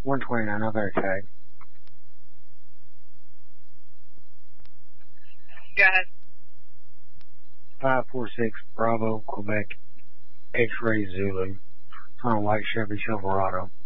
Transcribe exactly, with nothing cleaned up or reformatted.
one twenty-nine, I'll better tag. Go ahead. five four six Bravo, Quebec, X-Ray Zulu. On a white Chevy Silverado.